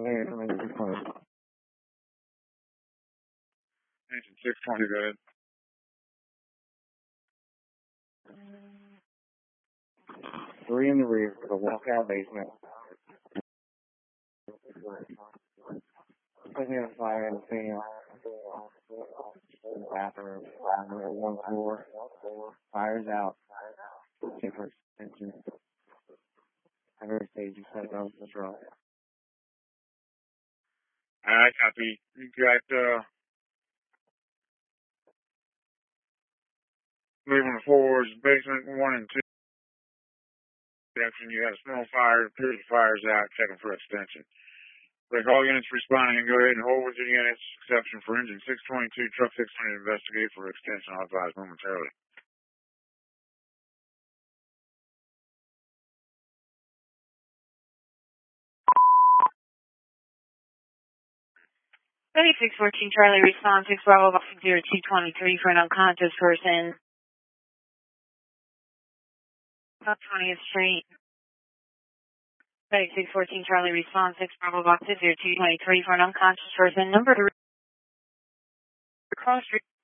Engine 620, go ahead. Three in the rear for the walkout basement. Putting a fire in the field. Bathroom. One floor. Fire's out. Different extension. Every stage you set it over the truck. Alright, copy. You got, moving forward, basement 1 and 2. You had a small fire, appears the fire's out, checking for extension. Break all units responding and go ahead and hold with your units, exception for engine 622, truck 600, investigate for extension, I'll advise momentarily. Charlie, respond 6 Bravo 0223 for an unconscious person. Up 20th Street. 614 Charlie, respond 6 Bravo 0223 for an unconscious person. Number 3. Cross Street.